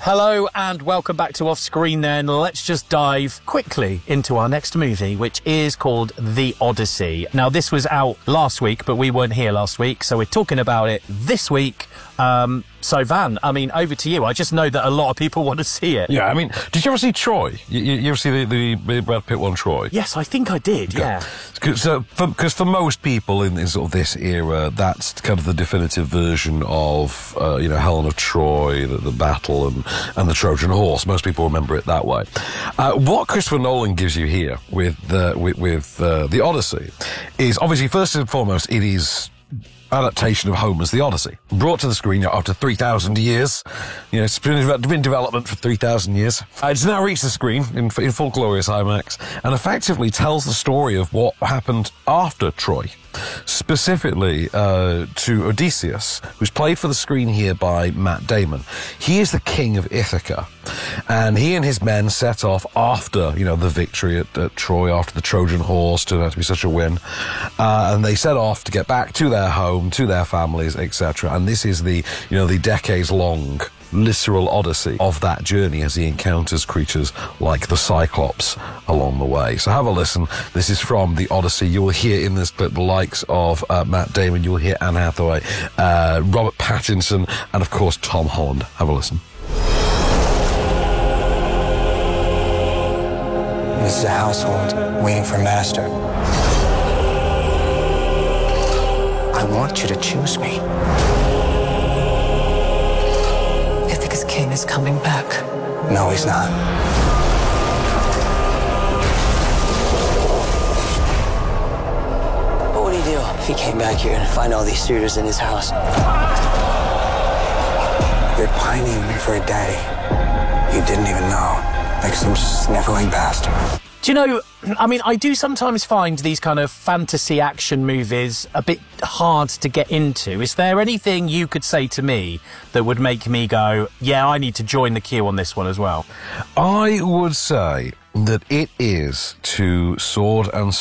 Hello and welcome back to Off Screen then. Let's just dive quickly into our next movie, which is called The Odyssey. Now, this was out last week, but we weren't here last week, so we're talking about it this week. So, Van, I mean, over to you. I just know that a lot of people want to see it. Yeah, I mean, did you ever see Troy? You ever see the Brad Pitt one, Troy? Yes, I think I did, yeah. Because for most people in sort of this era, that's kind of the definitive version of, Helen of Troy, the battle, and the Trojan horse. Most people remember it that way. What Christopher Nolan gives you here with The Odyssey is, obviously, first and foremost, it is adaptation of Homer's The Odyssey, brought to the screen after 3,000 years. It's been in development for 3,000 years. It's now reached the screen in full glorious IMAX and effectively tells the story of what happened after Troy, specifically to Odysseus, who's played for the screen here by Matt Damon. He is the king of Ithaca, and he and his men set off after, the victory at Troy, after the Trojan horse turned out to be such a win, and they set off to get back to their home, to their families, etc. And this is the decades-long literal odyssey of that journey as he encounters creatures like the Cyclops along the way. So have a listen. This is from The Odyssey. You will hear in this clip the likes of Matt Damon, you'll hear Anne Hathaway, Robert Pattinson, and of course Tom Holland. Have a listen. This is a household waiting for master. I want you to choose me. Ithaca's king is coming back. No, he's not. What would he do if he came back here and find all these suitors in his house? You're pining for a daddy you didn't even know, like some sniveling bastard. Do you know, I mean, I do sometimes find these kind of fantasy action movies a bit hard to get into. Is there anything you could say to me that would make me go, yeah, I need to join the queue on this one as well? I would say that it is to sword and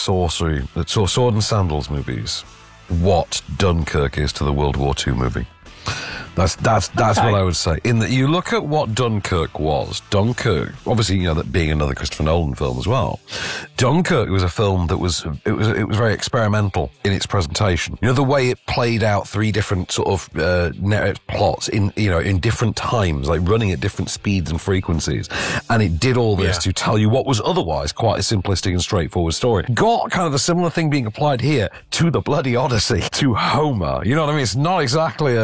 sandals movies what Dunkirk is to the World War II movie. That's okay. What I would say. In that you look at what Dunkirk was. Dunkirk, obviously, that being another Christopher Nolan film as well. Dunkirk was a film that was very experimental in its presentation. The way it played out three different sort of plots in different times, like running at different speeds and frequencies, and it did all this to tell you what was otherwise quite a simplistic and straightforward story. Got kind of a similar thing being applied here to the bloody Odyssey, to Homer. You know what I mean? It's not exactly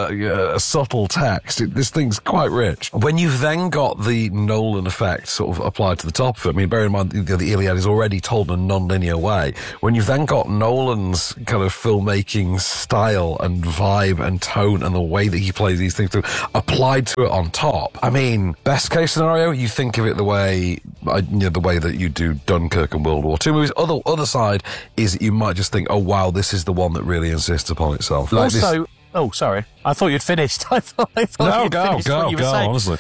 a subtle text. This thing's quite rich. When you've then got the Nolan effect sort of applied to the top of it, I mean, bear in mind the Iliad is already told in a non-linear way. When you've then got Nolan's kind of filmmaking style and vibe and tone and the way that he plays these things through, applied to it on top, I mean, best case scenario, you think of it the way that you do Dunkirk and World War II movies. Other side is that you might just think, oh wow, this is the one that really insists upon itself. Like also, oh, sorry. I thought you'd finished. I thought you'd finished what you were saying. Honestly.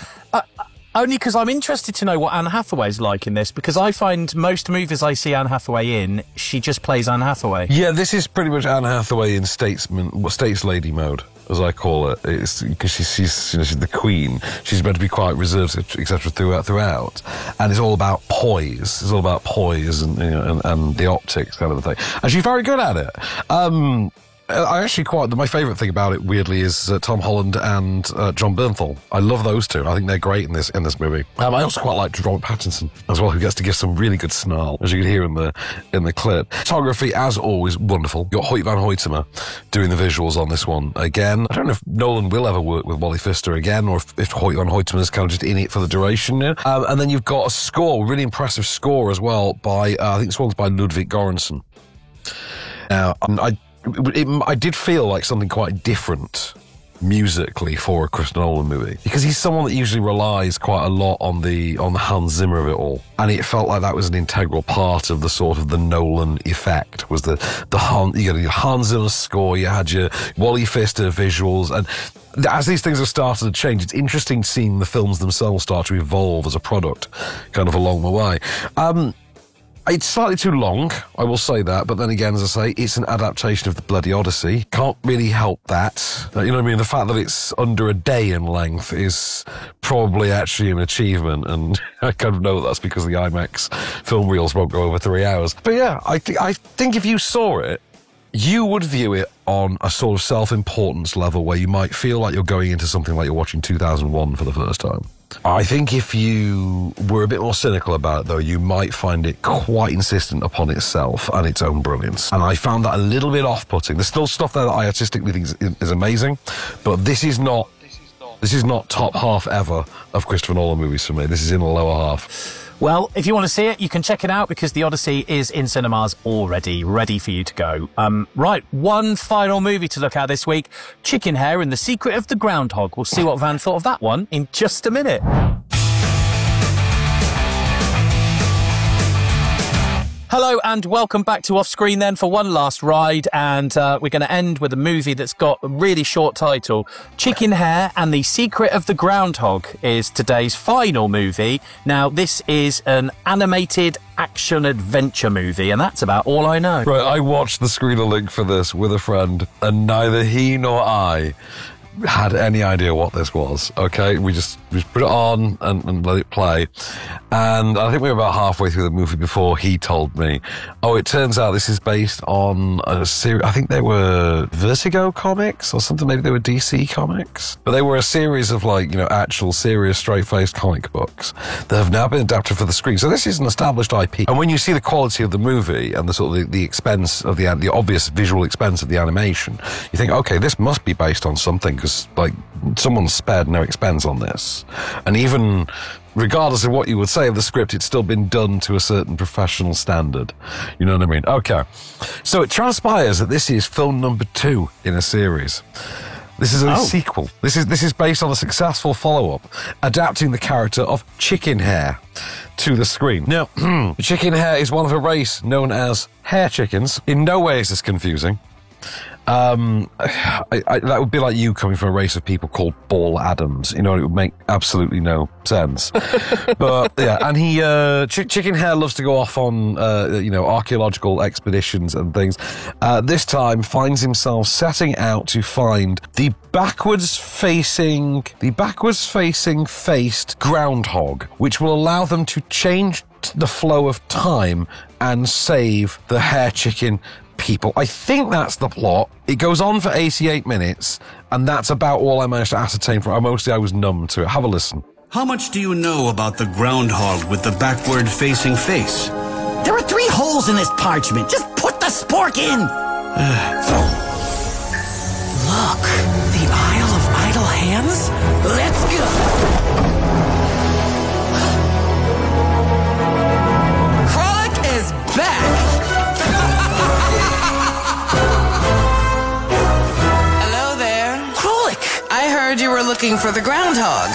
Only because I'm interested to know what Anne Hathaway's like in this, because I find most movies I see Anne Hathaway in, she just plays Anne Hathaway. Yeah, this is pretty much Anne Hathaway in states lady mode, as I call it. It's because she's the queen. She's meant to be quite reserved, etc. throughout, and it's all about poise. It's all about poise and the optics kind of thing. And she's very good at it. I actually my favourite thing about it, weirdly, is Tom Holland and John Bernthal. I love those two. I think they're great in this movie. I also quite like Robert Pattinson as well, who gets to give some really good snarl, as you can hear in the clip. Photography, as always, wonderful. You've got Hoyt van Hoytema doing the visuals on this one again. I don't know if Nolan will ever work with Wally Pfister again, or if Hoyt van Hoytema is kind of just in it for the duration now. And then you've got a score, really impressive score as well, by I think this one's by Ludwig Göransson. Now, I did feel like something quite different musically for a Christopher Nolan movie, because he's someone that usually relies quite a lot on the Hans Zimmer of it all, and it felt like that was an integral part of the sort of the Nolan effect. Was you got your Hans Zimmer score, you had your Wally Pfister visuals, and as these things have started to change, it's interesting seeing the films themselves start to evolve as a product kind of along the way. It's slightly too long, I will say that, but then again, as I say, it's an adaptation of the bloody Odyssey. Can't really help that. You know what I mean? The fact that it's under a day in length is probably actually an achievement, and I kind of know that's because the IMAX film reels won't go over 3 hours. But yeah, I think if you saw it, you would view it on a sort of self-importance level where you might feel like you're going into something like you're watching 2001 for the first time. I think if you were a bit more cynical about it, though, you might find it quite insistent upon itself and its own brilliance. And I found that a little bit off-putting. There's still stuff there that I artistically think is amazing, but this is not top half ever of Christopher Nolan movies for me. This is in the lower half. Well, if you want to see it, you can check it out because The Odyssey is in cinemas already, ready for you to go. Right, one final movie to look at this week, Chickenhare and the Secret of the Groundhog. We'll see what Van thought of that one in just a minute. Hello and welcome back to Off Screen then for one last ride, and we're going to end with a movie that's got a really short title. Chickenhare and the Secret of the Groundhog is today's final movie. Now, this is an animated action-adventure movie, and that's about all I know. Right, I watched the screener link for this with a friend, and neither he nor I had any idea what this was, okay? We just put it on and let it play. And I think we were about halfway through the movie before he told me, oh, it turns out this is based on a series, I think they were Vertigo comics or something, maybe they were DC comics. But they were a series of, like, you know, actual serious straight-faced comic books that have now been adapted for the screen. So this is an established IP. And when you see the quality of the movie and the sort of the expense of the obvious visual expense of the animation, you think, okay, this must be based on something, because, like, someone spared no expense on this. And even regardless of what you would say of the script, it's still been done to a certain professional standard. You know what I mean? Okay. So it transpires that this is film number 2 in a series. This is a sequel. This is based on a successful follow-up, adapting the character of Chickenhare to the screen. Now, Chickenhare is one of a race known as hare chickens. In no way is this confusing. That would be like you coming from a race of people called Ball Adams. You know, it would make absolutely no sense. But yeah, and he, Chickenhare loves to go off on, archaeological expeditions and things. This time finds himself setting out to find the backwards faced groundhog, which will allow them to change the flow of time and save the hare chicken people. I think that's the plot. It goes on for 88 minutes, and that's about all I managed to ascertain from it. Mostly I was numb to it. Have a listen. How much do you know about the groundhog with the backward-facing face? There are 3 holes in this parchment. Just put the spork in. Look, the Isle of Idle Hands. Let's go. Kralik is back. Hello there. Kralik! I heard you were looking for the groundhog.